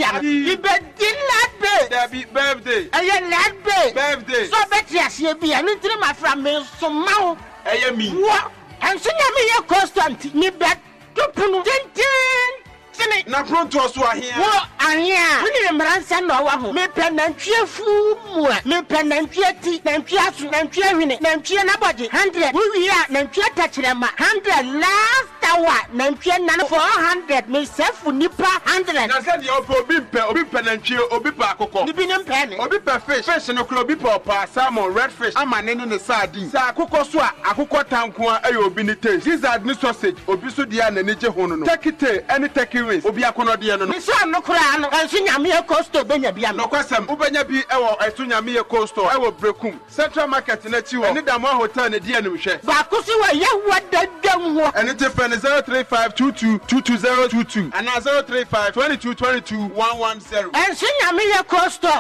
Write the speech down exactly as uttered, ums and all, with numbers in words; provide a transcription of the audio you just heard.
Betia. He be dilad There be birthday. A year lad bay. Birthday. So Betia, she be an interim from me, so mouth. Eye me. What? And so me a constant, me bet to put Na pronto so ahia. Wo ahia. We need mransa no wa ho. Me penantwie fu mu. Me penantwie ti, nantwie asu, nantwie hwene, nantwie na body one hundred. We wi a nantwie tachirema one hundred last hour. Nantwie na four hundred. Me sefu nipa one hundred. Na say the obi pe, obi penantwie, obi pa akoko. Ni bi nem pe ni. Obi pe fish. Fish no klo obi pa pa salmon, red fish. Ama ne ne sardine. Sa akoko so a akoko tanko a e obi ni taste. Gizzard ni sausage. Obi so dia na ne je hono no. Tekite, any turkey wings. Obi akono de no. Me so no kura no. Enso nyame e costo benya bia no. No kwasam. Ubenya bi e wo enso nyame e costo. E wo Brekum. Central Market na chi wo. Eni da mo hotel ne dia no hwe. Ba ko si wa ye wadadam ho. Eni te pen zero three five two two two two zero two two and zero three five two two two two one one zero. Enso nyame e costo.